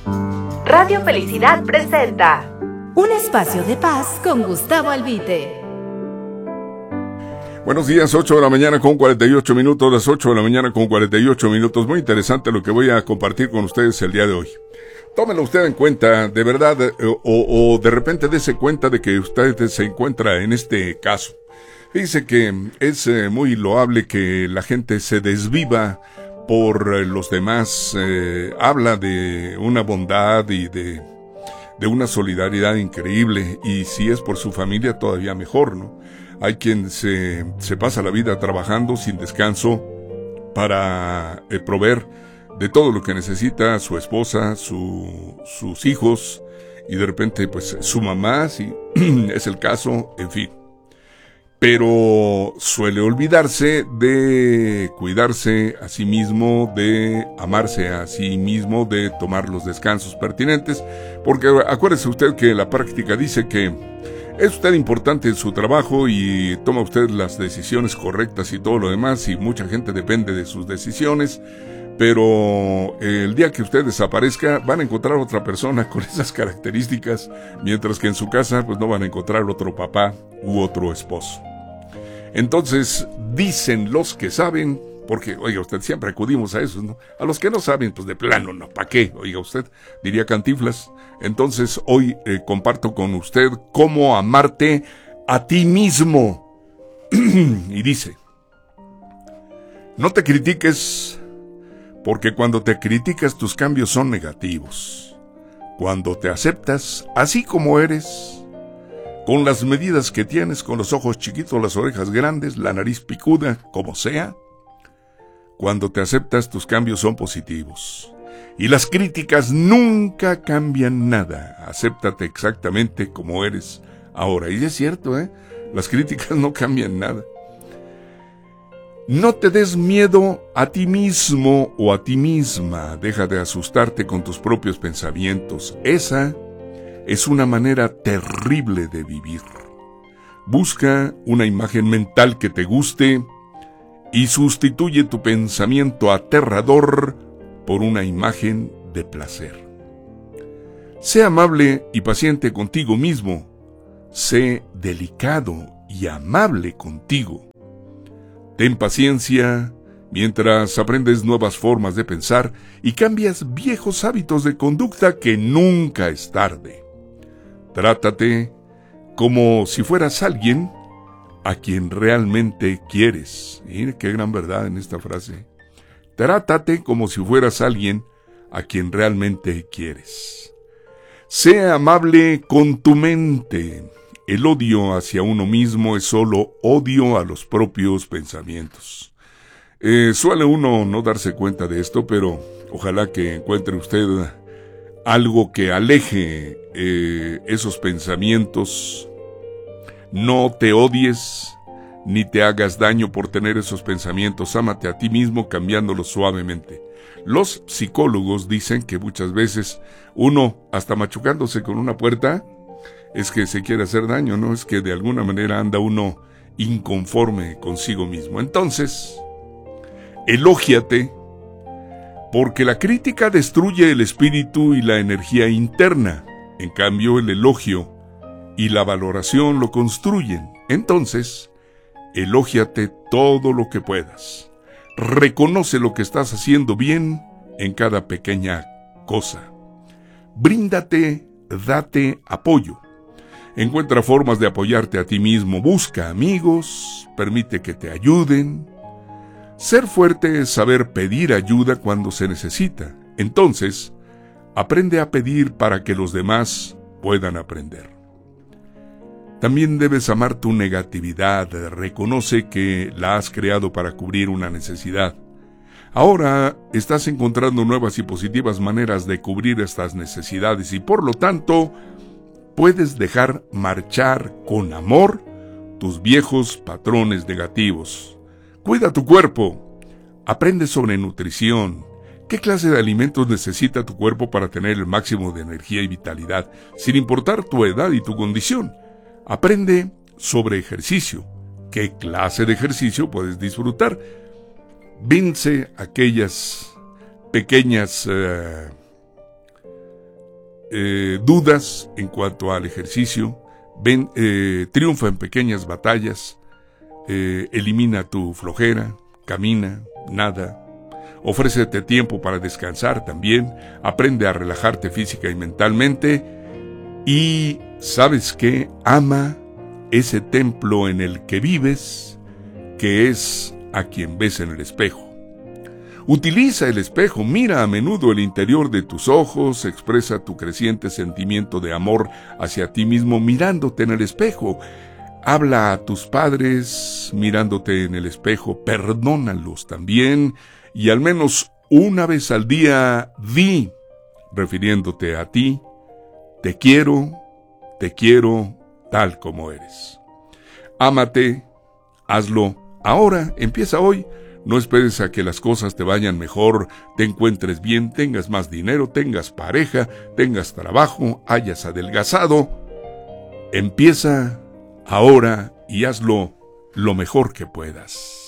Radio Felicidad presenta un espacio de paz con Gustavo Albite. Buenos días, 8 de la mañana con 48 minutos, las 8 de la mañana con 48 minutos. Muy interesante lo que voy a compartir con ustedes el día de hoy. Tómelo usted en cuenta, de verdad, o de repente dése cuenta de que usted se encuentra en este caso. Dice que es muy loable que la gente se desviva por los demás, habla de una bondad y de una solidaridad increíble, y si es por su familia todavía mejor, ¿no? Hay quien se pasa la vida trabajando sin descanso para proveer de todo lo que necesita su esposa, sus hijos, y de repente pues su mamá, si es el caso, en fin. Pero suele olvidarse de cuidarse a sí mismo, de amarse a sí mismo, de tomar los descansos pertinentes, porque acuérdese usted que la práctica dice que es usted importante en su trabajo y toma usted las decisiones correctas y todo lo demás, y mucha gente depende de sus decisiones, pero el día que usted desaparezca van a encontrar otra persona con esas características, mientras que en su casa pues no van a encontrar otro papá u otro esposo. Entonces dicen los que saben, porque oiga usted, siempre acudimos a esos, ¿no? A los que no saben, pues de plano, ¿no? ¿Para qué? Oiga usted, diría Cantinflas. Entonces hoy comparto con usted cómo amarte a ti mismo. Y dice: no te critiques, porque cuando te criticas tus cambios son negativos. Cuando te aceptas así como eres, con las medidas que tienes, con los ojos chiquitos, las orejas grandes, la nariz picuda, como sea, cuando te aceptas tus cambios son positivos. Y las críticas nunca cambian nada. Acéptate exactamente como eres ahora. Y es cierto, las críticas no cambian nada. No te des miedo a ti mismo o a ti misma. Deja de asustarte con tus propios pensamientos. Esa es una manera terrible de vivir. Busca una imagen mental que te guste y sustituye tu pensamiento aterrador por una imagen de placer. Sé amable y paciente contigo mismo. Sé delicado y amable contigo. Ten paciencia mientras aprendes nuevas formas de pensar y cambias viejos hábitos de conducta, que nunca es tarde. Trátate como si fueras alguien a quien realmente quieres. Mire qué gran verdad en esta frase. Trátate como si fueras alguien a quien realmente quieres. Sé amable con tu mente. El odio hacia uno mismo es solo odio a los propios pensamientos. Suele uno no darse cuenta de esto, pero ojalá que encuentre usted algo que aleje esos pensamientos. No te odies ni te hagas daño por tener esos pensamientos. Ámate a ti mismo cambiándolos suavemente. Los psicólogos dicen que muchas veces uno, hasta machucándose con una puerta, es que se quiere hacer daño, ¿no? Es que de alguna manera anda uno inconforme consigo mismo. Entonces, elógiate, porque la crítica destruye el espíritu y la energía interna. En cambio, el elogio y la valoración lo construyen. Entonces, elógiate todo lo que puedas. Reconoce lo que estás haciendo bien en cada pequeña cosa. Bríndate, date apoyo. Encuentra formas de apoyarte a ti mismo. Busca amigos, permite que te ayuden. Ser fuerte es saber pedir ayuda cuando se necesita. Entonces, aprende a pedir para que los demás puedan aprender. También debes amar tu negatividad. Reconoce que la has creado para cubrir una necesidad. Ahora estás encontrando nuevas y positivas maneras de cubrir estas necesidades y por lo tanto puedes dejar marchar con amor tus viejos patrones negativos. Cuida tu cuerpo. Aprende sobre nutrición. ¿Qué clase de alimentos necesita tu cuerpo para tener el máximo de energía y vitalidad, sin importar tu edad y tu condición? Aprende sobre ejercicio. ¿Qué clase de ejercicio puedes disfrutar? Vence aquellas pequeñas dudas en cuanto al ejercicio, triunfa en pequeñas batallas, elimina tu flojera, camina, nada, ofrécete tiempo para descansar también, aprende a relajarte física y mentalmente y, ¿sabes qué? Ama ese templo en el que vives, que es a quien ves en el espejo. Utiliza el espejo, mira a menudo el interior de tus ojos, expresa tu creciente sentimiento de amor hacia ti mismo mirándote en el espejo. Habla a tus padres mirándote en el espejo, perdónalos también y al menos una vez al día di, refiriéndote a ti, te quiero tal como eres. Ámate, hazlo ahora, empieza hoy. No esperes a que las cosas te vayan mejor, te encuentres bien, tengas más dinero, tengas pareja, tengas trabajo, hayas adelgazado. Empieza ahora y hazlo lo mejor que puedas.